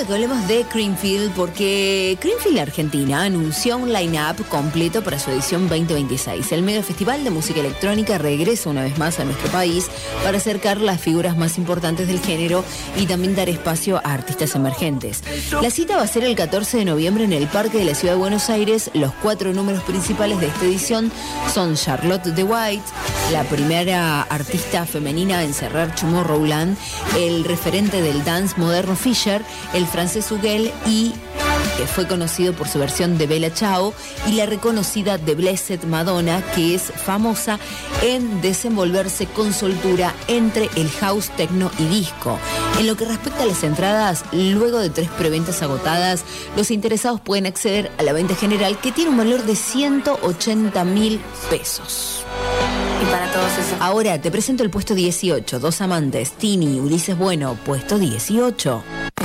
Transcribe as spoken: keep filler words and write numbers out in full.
de que hablemos de Creamfield porque Creamfield Argentina anunció un line-up completo para su edición veinte veintiséis. El mega festival de música electrónica regresa una vez más a nuestro país para acercar las figuras más importantes del género y también dar espacio a artistas emergentes. La cita va a ser el catorce de noviembre en el Parque de la Ciudad de Buenos Aires. Los cuatro números principales de esta edición son Charlotte de White, la primera artista femenina en cerrar Tomorrowland, el referente del dance moderno Fisher, el francés Huguel y que fue conocido por su versión de Bella Ciao, y la reconocida The Blessed Madonna, que es famosa en desenvolverse con soltura entre el house, techno y disco. En lo que respecta a las entradas, luego de tres preventas agotadas, los interesados pueden acceder a la venta general, que tiene un valor de ciento ochenta mil pesos. Y para todos esos... Ahora te presento el puesto dieciocho, Dos Amantes, Tini, Ulises Bueno, puesto dieciocho.